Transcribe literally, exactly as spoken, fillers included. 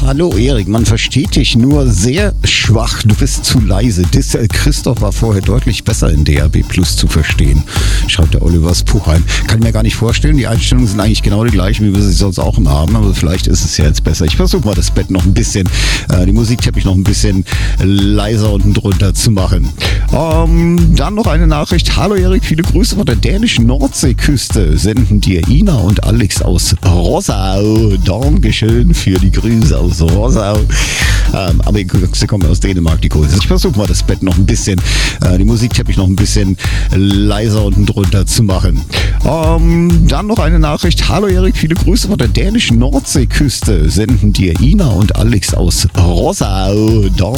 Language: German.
Hallo Erik, man versteht dich nur sehr schwach. Du bist zu leise. Dis, äh, Christoph war vorher deutlich besser in D A B Plus zu verstehen, schreibt der Oliver Spuchheim. Kann ich mir gar nicht vorstellen. Die Einstellungen sind eigentlich genau die gleichen, wie wir sie sonst auch immer haben. Aber vielleicht ist es ja jetzt besser. Ich versuche mal das Bett noch ein bisschen, äh, die Musikteppich noch ein bisschen leiser unten drunter zu machen. Ähm, dann noch eine Nachricht. Hallo Erik, viele Grüße von der dänischen Nordseeküste. Senden dir Ina und Alex aus Rossau. Dankeschön für die Grüße aus Rossau. Ähm, aber sie kommen aus Dänemark, die Grüße. Ich versuche mal das Bett noch ein bisschen, äh, die Musikteppich noch ein bisschen leiser unten drunter zu machen. Ähm, dann noch eine Nachricht. Hallo Erik, viele Grüße von der dänischen Nordseeküste. Senden dir Ina und Alex aus Rossau.